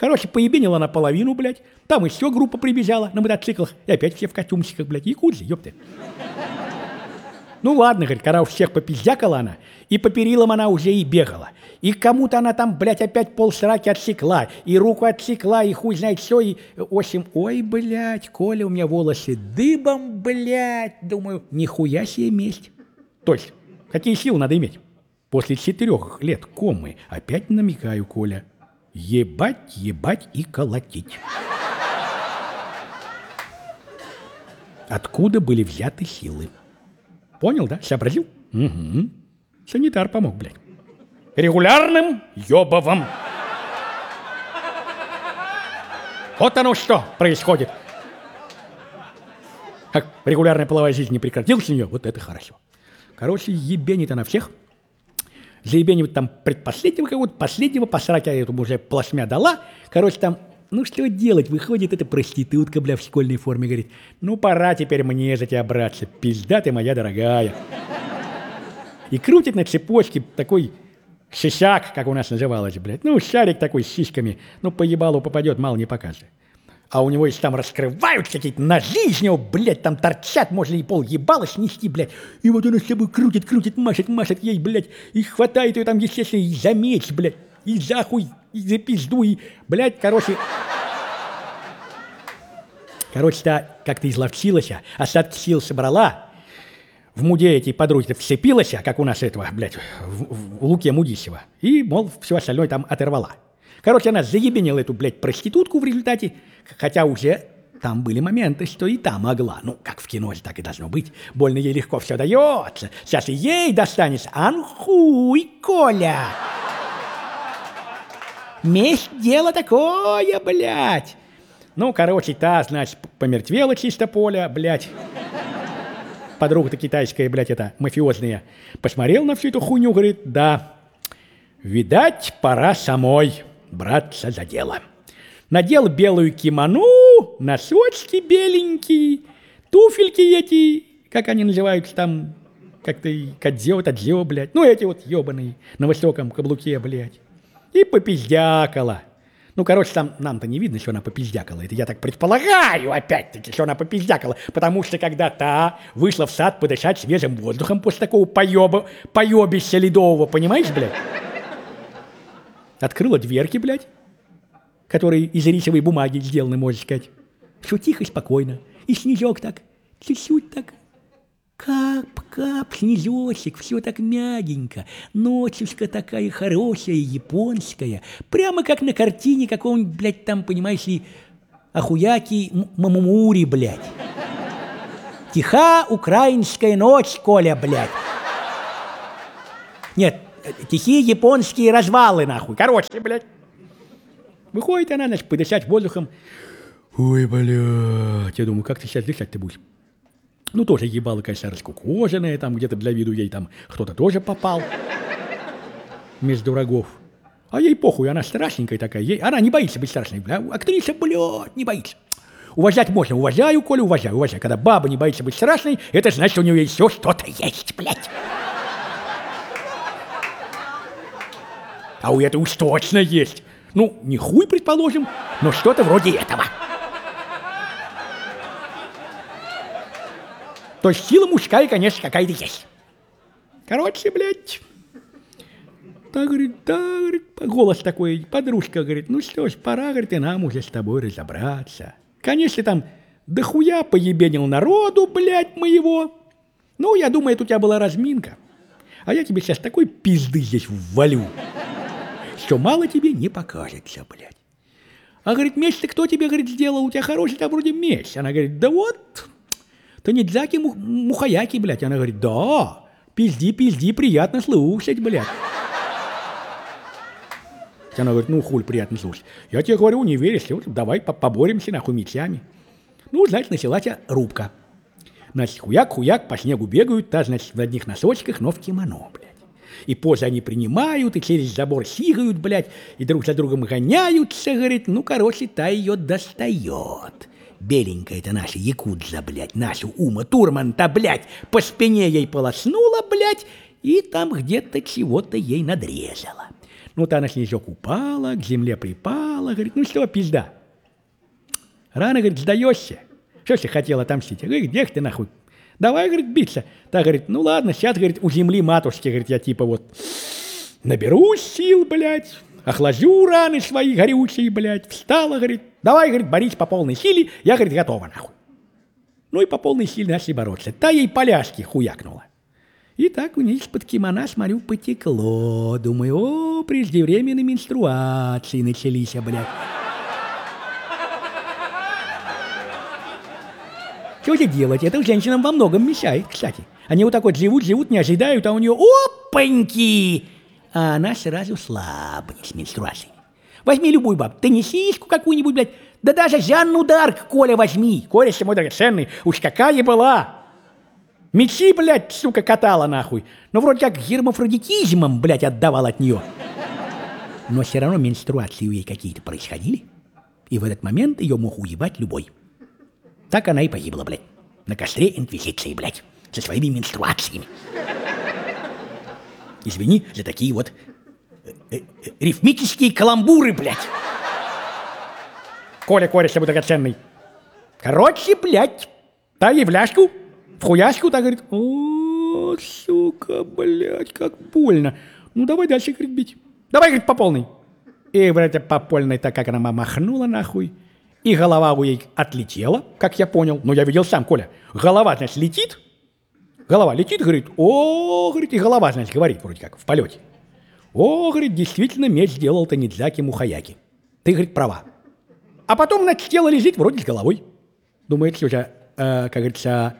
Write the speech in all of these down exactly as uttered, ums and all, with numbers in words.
Короче, поебенила наполовину, блядь. Там еще группа прибежала на мотоциклах. И опять все в костюмчиках, блядь. Якудзы, ёпты. Ну ладно, говорит, когда у всех попиздякала она, и по перилам она уже и бегала. И кому-то она там, блядь, опять полсраки отсекла, и руку отсекла, и хуй знает все, и в общем, ой, блядь, Коля, у меня волосы дыбом, блядь. Думаю, нихуя себе месть. То есть, какие силы надо иметь? После четырех лет комы опять намекаю, Коля, ебать, ебать и колотить. Откуда были взяты силы? Понял, да? Сообразил? Угу. Санитар помог, блядь. Регулярным ёбовым. Вот оно что происходит. Как регулярная половая жизнь не прекратилась у нее, вот это хорошо. Короче, ебенит она всех. Заебенивает там предпоследнего кого-то, последнего, по сраке я этому уже плашмя дала. Короче, там, ну что делать, выходит эта проститутка, бля, в школьной форме, говорит, ну пора теперь мне за тебя браться, пизда ты моя дорогая. И крутит на цепочке такой шишак, как у нас называлось, блядь, ну шарик такой с сиськами, ну по ебалу попадет, мало не покажет. А у него есть там раскрываются какие-то ножи из него, блядь, там торчат, можно и пол ебала снести, блядь. И вот она с собой крутит, крутит, машет, машет ей, блядь, и хватает ее там, естественно, и за меч, блядь, и за хуй, и за пизду, и, блядь, короче... Короче-то как-то изловчилась, остатки сил собрала, в муде эти подруги вцепилась, как у нас этого, блядь, в, в, в Луке Мудищева, и, мол, все остальное там оторвала. Короче, она заебенила эту, блядь, проститутку в результате, хотя уже там были моменты, что и та могла. Ну, как в кино, так и должно быть. Больно ей легко все дается. Сейчас и ей достанется. Ан хуй, Коля! Месть дело такое, блядь! Ну, короче, та, значит, помертвела чисто Поля, блядь. Подруга-то китайская, блядь, это мафиозная. Посмотрел на всю эту хуйню, говорит, да, видать, пора самой браться за дело. Надел белую кимоно, носочки беленькие, туфельки эти, как они называются там, как-то кадзё, тадзё, блядь. Ну, эти вот ебаные, на высоком каблуке, блядь. И попиздякала. Ну, короче, там нам-то не видно, что она попиздякала. Это я так предполагаю, опять-таки, что она попиздякала. Потому что когда та вышла в сад подышать свежим воздухом после такого поеба, поебища ледового, понимаешь, блядь? Открыла дверки, блядь, которые из рисовой бумаги сделаны, можно сказать. Все тихо и спокойно. И снежок так, чуть-чуть так, кап-кап, снежочек, все так мягенько. Ночушка такая хорошая, японская. Прямо как на картине какого-нибудь, блядь, там, понимаешь ли, Ахуяки Мамамури, блядь. Тиха украинская ночь, Коля, блядь. Нет, тихие японские развалы, нахуй. Короче, блядь. Выходит она, значит, подышать воздухом. Ой, блядь. Я думаю, как ты сейчас дышать-то будешь? Ну, тоже ебало, конечно, раскукоженная, там где-то для виду ей там кто-то тоже попал. Между рогов. А ей похуй, она страшненькая такая. Ей... Она не боится быть страшной, бля. Актриса, блядь, не боится. Уважать можно. Уважаю, Коля, уважаю, уважаю. Когда баба не боится быть страшной, это значит, у нее еще что-то есть, блядь. А у этой уж точно есть. Ну, не хуй, предположим, но что-то вроде этого. То есть сила мужская, конечно, какая-то есть. Короче, блядь. Так, говорит, да, говорит, голос такой, подружка, говорит, ну что ж, пора, говорит, и нам уже с тобой разобраться. Конечно, там дохуя поебенил народу, блядь, моего. Ну, я думаю, это у тебя была разминка. А я тебе сейчас такой пизды здесь ввалю, что мало тебе не покажется, блядь. А, говорит, меч-то кто тебе, говорит, сделал? У тебя хороший там вроде меч. Она говорит, да вот, Танидзаки Мухаяки, блядь. Она говорит, да, пизди, пизди, приятно слушать, блядь. Она говорит, ну хуй, приятно слушать. Я тебе говорю, не веришь, вот давай поборемся нахуй мечами. Ну, значит, началась рубка. Значит, хуяк-хуяк по снегу бегают, та, значит, в одних носочках, но в кимоно, блядь. И позы они принимают, и через забор сигают, блядь, и друг за другом гоняются, говорит, ну, короче, та ее достает. Беленькая-то наша якудза, блядь, наша Ума Турман-то, блядь, по спине ей полоснула, блядь, и там где-то чего-то ей надрезала. Ну, та на снежок упала, к земле припала, говорит, ну что, пизда, рано, говорит, сдаешься. Что ж ты хотела отомстить? Говорит, где ты нахуй? Давай, говорит, биться. Та говорит, ну ладно, сейчас, говорит, у земли матушки, говорит, я типа вот наберусь сил, блядь, охлажу раны свои горючие, блядь, встала, говорит, давай, говорит, борись по полной силе, я, говорит, готова, нахуй. Ну и по полной силе начали бороться. Та ей поляшки хуякнула. И так у нее из-под кимона, смотрю, потекло. Думаю, о, преждевременные менструации начались, блядь. Что же делать? Это женщинам во многом мешает, кстати. Они вот так вот живут-живут, не ожидают, а у нее опаньки! А она сразу слабость с менструацией. Возьми любую бабу, теннисистку какую-нибудь, блядь, да даже Жанну Дарк, Коля, возьми. Коля, мой драгоценный, уж какая была. Мечи, блядь, сука, катала нахуй. Но вроде как гермафродитизмом, блядь, отдавал от нее. Но все равно менструации у ей какие-то происходили. И в этот момент ее мог уебать любой. Так она и погибла, блядь. На костре инквизиции, блядь. Со своими менструациями. Извини за такие вот э, э, рифмические каламбуры, блядь. Коля, Коля, с тобой драгоценный. Короче, блядь, та являшку, в хуяшку, та говорит, о, сука, блядь, как больно. Ну, давай дальше, говорит, бить. Давай, говорит, по полной. И, блядь, по полной, так как она махнула, нахуй. И голова у ей отлетела, как я понял. Ну, я видел сам, Коля. Голова, значит, летит. Голова летит, говорит, о, говорит, и голова, значит, говорит, вроде как, в полете. О, говорит, действительно, меч сделал Танидзаки Мухаяки. Ты, говорит, права. А потом, значит, тело лежит вроде с головой. Думает, что же, э, как говорится,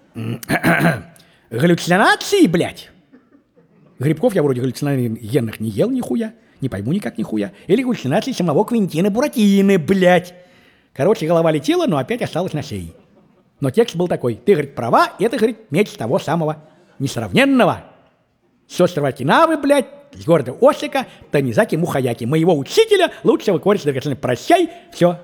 галлюцинации, блядь. Грибков я вроде галлюциногенных не ел нихуя. Не пойму никак нихуя. Или галлюцинации самого Квентина Буратино, блядь. Короче, голова летела, но опять осталась на шее. Но текст был такой. Ты, говорит, права, это, говорит, меч того самого несравненного. С острова Окинавы, блядь, с города Осака, Танидзаки Мухаяки, моего учителя, лучшего кореша драгоценного. Прощай, все.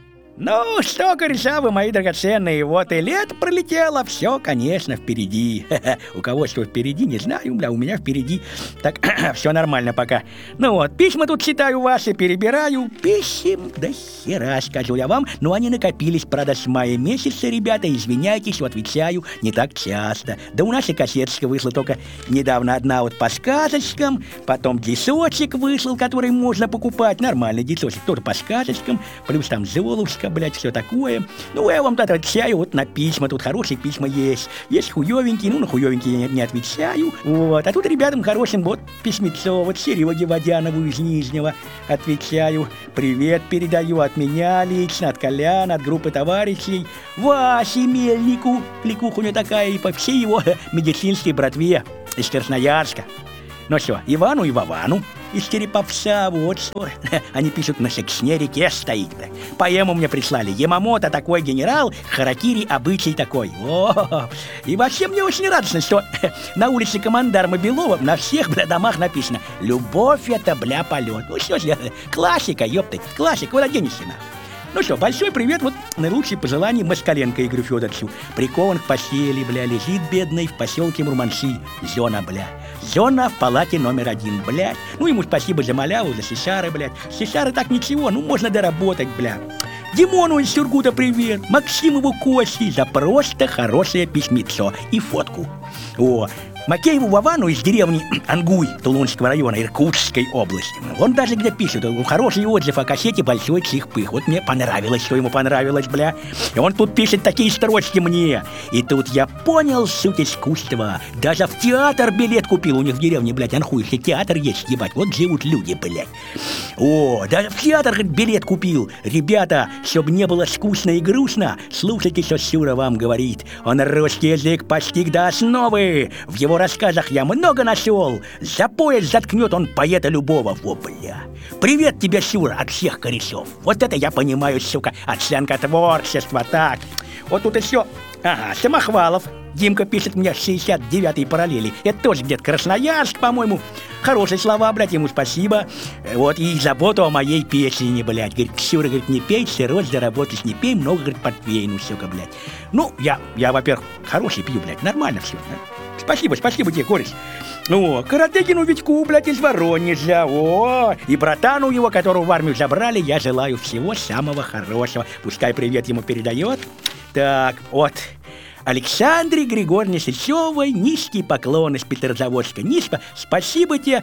Ну что, кореша вы, мои драгоценные, вот и лето пролетело, все, конечно, впереди. У кого что впереди, не знаю, бля, у меня впереди. Так, все нормально пока. Ну вот, письма тут читаю ваши, перебираю. Писем до хера, скажу я вам, но они накопились, правда, с мая месяца, ребята, извиняйтесь, отвечаю не так часто. Да у нас и кассеточка вышла только недавно одна вот по сказочкам, потом дисочек вышел, который можно покупать, нормальный дисочек, тоже по сказочкам, плюс там Золушка, блять, все такое. Ну, я вам тут отвечаю вот на письма, тут хорошие письма есть. Есть хуёвенькие, ну, на хуёвенькие я не отвечаю. Вот, а тут ребятам хорошим вот письмецо, вот Сереге Водянову из Нижнего отвечаю. Привет передаю от меня лично, от Коляна, от группы товарищей. Васе Мельнику, кликуха у него такая, и по всей его медицинской братве из Красноярска. Ну что, Ивану и Вовану из Череповца, вот что. Они пишут, на Сексне реке стоит. Поэму мне прислали. Ямамото такой генерал, харакири обычай такой. О, и вообще мне очень радостно, что на улице Командарма Белова на всех, бля, домах написано: любовь это, бля, полет. Ну что ж, классика, ёпты, классика, куда денешься, нахуй. Ну что, большой привет, вот наилучшие пожелания Москаленко Игорю Федоровичу. Прикован к постели, бля, лежит бедный в поселке Мурманши. Зона, бля. Зона в палате номер один, блядь. Ну, ему спасибо за маляву, за сесары, блядь. Сесары так ничего, ну, можно доработать, бля. Димону из Сюргута привет. Максимову Кости за просто хорошее письмецо и фотку. О, Макееву Вовану из деревни Ангуй Тулунского района Иркутской области. Он даже где пишет, хороший отзыв о кассете «Большой чих-пых». Вот мне понравилось, что ему понравилось, бля. И он тут пишет такие строчки мне. И тут я понял суть искусства. Даже в театр билет купил у них в деревне, блядь, Анхуй. Если театр есть, ебать, вот живут люди, блядь. О, даже в театр, говорит, билет купил. Ребята, чтобы не было скучно и грустно, слушайте, что Сюра вам говорит. Он русский язык постиг до основы. В его рассказах я много нашел. За пояс заткнет он поэта любого. Во, бля. Привет тебе, Сюра, от всех корешов. Вот это я понимаю, сука, оценка творчества. Так, вот тут еще, ага, Самохвалов. Димка пишет мне шестьдесят девятой параллели. Это тоже где-то Красноярск, по-моему. Хорошие слова, блядь, ему спасибо. Вот, и заботу о моей песне, блядь. Говорит, Ксюра, говорит, не пей, сырось, заработаешь, не пей, много, говорит, портвейну, сука, блядь. Ну, я, я, во-первых, хороший пью, блядь, нормально все, да? Спасибо, спасибо тебе, кореш. О, Каратыгину Витьку, блядь, из Воронежа. О, и братану его, которого в армию забрали, я желаю всего самого хорошего. Пускай привет ему передает. Так, вот. Александре Григорьевне Сычевой низкий поклон из Петрозаводска. Низко. Спасибо тебе.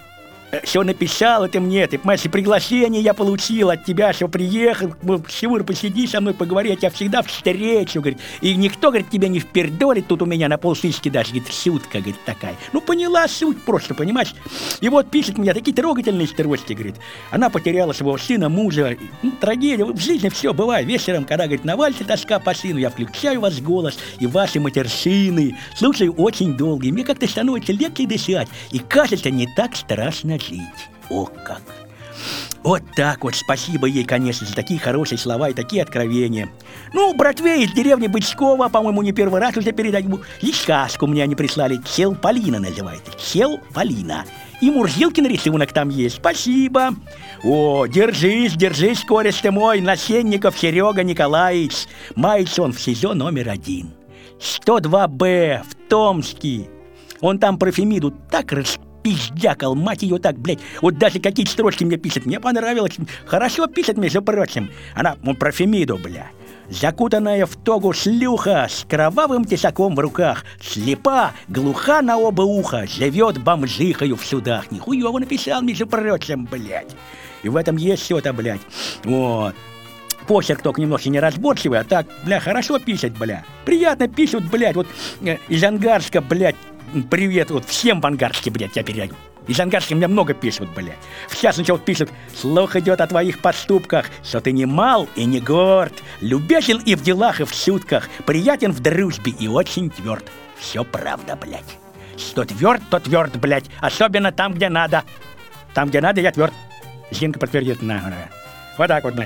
Все написала ты мне, ты, понимаешь, приглашение я получил от тебя, что приехал, Симур, посиди со мной, поговори, я тебя всегда встречу, говорит, и никто, говорит, тебя не впердолит, тут у меня на полсыски даже, говорит, шутка, говорит, такая. Ну, поняла суть просто, понимаешь? И вот пишет мне такие трогательные строчки, говорит, она потеряла своего сына, мужа, ну, трагедия, в жизни все бывает, вечером, когда, говорит, навалится тоска по сыну, я включаю ваш голос и ваши матершины, слушаю очень долго, и мне как-то становится легче дышать, и кажется, не так страшно жить. О, как! Вот так вот, спасибо ей, конечно, за такие хорошие слова и такие откровения. Ну, братве из деревни Бычкова, по-моему, не первый раз уже передаю. И сказку мне они прислали, Сел Полина называется, Сел Полина. И Мурзилкин рисунок там есть, спасибо. О, держись, держись, кореш ты мой, Насенников Серега Николаевич. Мается он в СИЗО номер один. сто два Б, в Томске. Он там про Фемиду так расписал, пиздякал, мать ее так, блядь. Вот даже какие строчки мне пишет. Мне понравилось. Хорошо пишет, между прочим. Она, ну, про Фемиду, бля. Закутанная в тогу шлюха с кровавым тесаком в руках, слепа, глуха на оба уха, живет бомжихою в судах. Нихуево написал, между прочим, блядь. И в этом есть что-то, блядь. Вот. Почерк только немножко неразборчивый, а так, бля, хорошо пишет, бля. Приятно пишут, блядь, вот э, из Ангарска, блядь. Привет, вот всем в Ангарске, блядь, я передаю. Из Ангарска меня много пишут, блядь. В частности, вот пишут, слух идет о твоих поступках, что ты не мал и не горд, любезен и в делах, и в шутках, приятен в дружбе и очень тверд. Все правда, блядь. Что тверд, то тверд, блядь, особенно там, где надо. Там, где надо, я тверд. Зинка подтвердит, на, на. Вот так вот, блядь.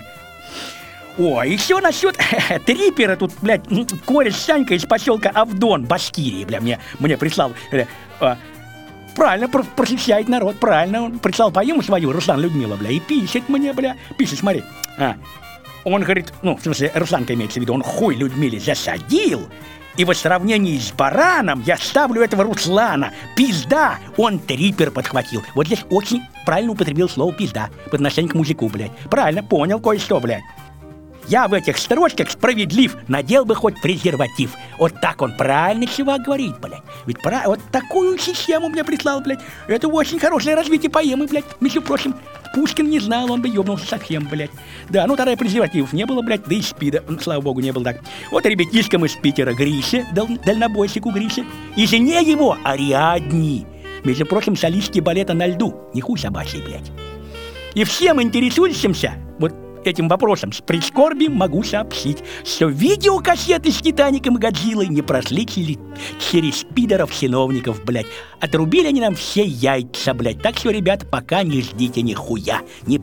О, еще насчет трипера тут, блядь, кореш Санька из поселка Авдон, Башкирии, бля, мне, мне прислал. Бля, а, правильно, про просвещает народ, правильно. Он прислал поему свою, Руслан Людмила, бля, и пишет мне, бля, пишет, смотри. А, он говорит, ну, в смысле, Русланка имеется в виду, он хуй Людмиле засадил, и в сравнении с бараном я ставлю этого Руслана. Пизда, он трипер подхватил. Вот здесь очень правильно употребил слово пизда по отношению к мужику, блядь. Правильно, понял кое-что, блядь. Я в этих строчках справедлив, надел бы хоть презерватив. Вот так он правильно чувак говорит, блядь. Ведь пора... вот такую систему мне прислал, блядь. Это очень хорошее развитие поэмы, блядь. Между прочим, Пушкин не знал, он бы ёбнулся совсем, блядь. Да, ну тогда и презервативов не было, блядь, да и спида, ну, слава богу, не было так. Вот ребятишкам из Питера Грише, дал... дальнобойщику Грише, и жене его Ариадни. Между прочим, солистки балета на льду, не хуй собачий, блядь. И всем интересующимся, вот этим вопросом с прискорбием могу сообщить, что видеокассеты с Титаником и Годзиллой не прошли через пидоров-чиновников, блядь. Отрубили они нам все яйца, блядь. Так что, ребята, пока не ждите нихуя. Не